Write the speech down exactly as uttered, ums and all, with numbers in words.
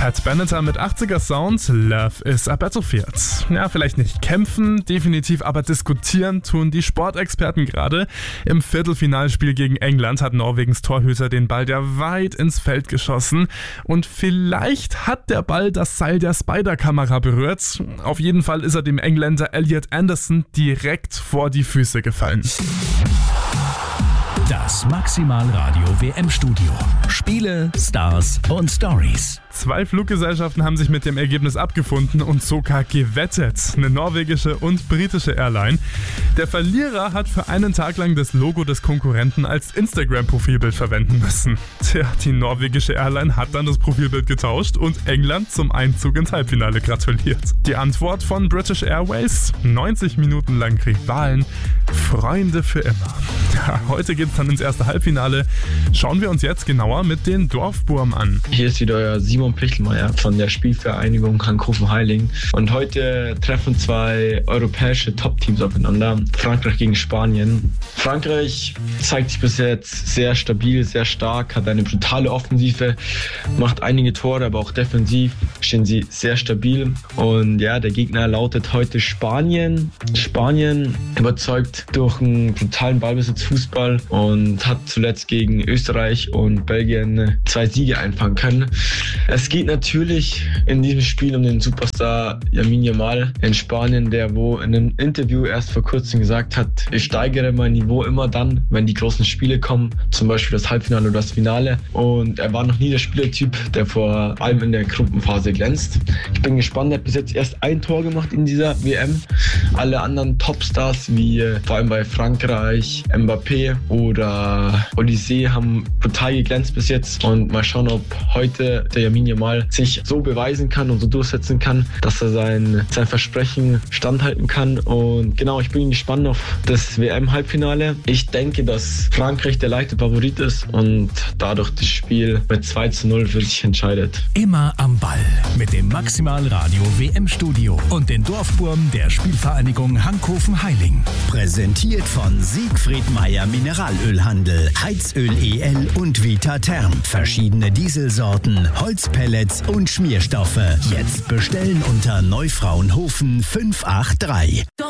Pat Benatar mit achtziger Sound, Love is a Battlefield. Ja, vielleicht nicht kämpfen, definitiv aber diskutieren tun die Sportexperten gerade. Im Viertelfinalspiel gegen England hat Norwegens Torhüter den Ball der weit ins Feld geschossen und vielleicht hat der Ball das Seil der Spider-Kamera berührt. Auf jeden Fall ist er dem Engländer Elliot Anderson direkt vor die Füße gefallen. Das Maximalradio W M-Studio. Spiele, Stars und Stories. Zwei Fluggesellschaften haben sich mit dem Ergebnis abgefunden und sogar gewettet. Eine norwegische und britische Airline. Der Verlierer hat für einen Tag lang das Logo des Konkurrenten als Instagram-Profilbild verwenden müssen. Tja, die norwegische Airline hat dann das Profilbild getauscht und England zum Einzug ins Halbfinale gratuliert. Die Antwort von British Airways? neunzig Minuten lang Rivalen, Freunde für immer. Ja, heute geht's dann ins erste Halbfinale. Schauen wir uns jetzt genauer mit den Dorfburm an. Hier ist wieder euer Simon Pichtelmeier von der Spielvereinigung Hankofen-Heiling. Und heute treffen zwei europäische Top-Teams aufeinander. Frankreich gegen Spanien. Frankreich zeigt sich bis jetzt sehr stabil, sehr stark, hat eine brutale Offensive, macht einige Tore, aber auch defensiv stehen sie sehr stabil. Und ja, der Gegner lautet heute Spanien. Spanien überzeugt durch einen brutalen Ballbesitzfußball und hat zuletzt gegen Österreich und Belgien zwei Siege einfangen können. Es geht natürlich in diesem Spiel um den Superstar Lamine Yamal in Spanien, der wo in einem Interview erst vor kurzem gesagt hat, ich steigere mein Niveau immer dann, wenn die großen Spiele kommen, zum Beispiel das Halbfinale oder das Finale. Und er war noch nie der Spielertyp, der vor allem in der Gruppenphase glänzt. Ich bin gespannt, er hat bis jetzt erst ein Tor gemacht in dieser W M. Alle anderen Topstars, wie vor allem bei Frankreich, Mbappé oder Olysée, haben brutal geglänzt bis jetzt. Und mal schauen, ob heute der Lamine Yamal sich so beweisen kann und so durchsetzen kann, dass er sein, sein Versprechen standhalten kann. Und genau, ich bin gespannt auf das W M-Halbfinale. Ich denke, dass Frankreich der leichte Favorit ist und dadurch das Spiel mit zwei zu null für sich entscheidet. Immer am Ball mit dem Maximalradio W M-Studio und den Dorfburm der Spielvereinigung Hankofen-Heiling. Präsentiert von Siegfried Meyer Mineralölhandel, Heizöl E L und Vita Therm. Verschiedene Dieselsorten, Holzpellets und Schmierstoffe. Jetzt bestellen unter Neufraunhofen fünf acht drei.